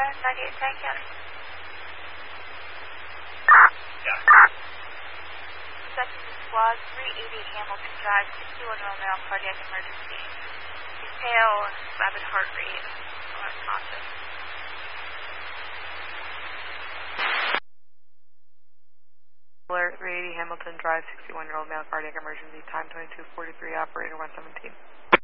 98 Sac County. Executive Squad 380 Hamilton Drive, 61-year-old male, cardiac emergency. He's pale and rapid heart rate, unconscious. Alert 380 Hamilton Drive, 61-year-old male, cardiac emergency, time 22:43, operator 117.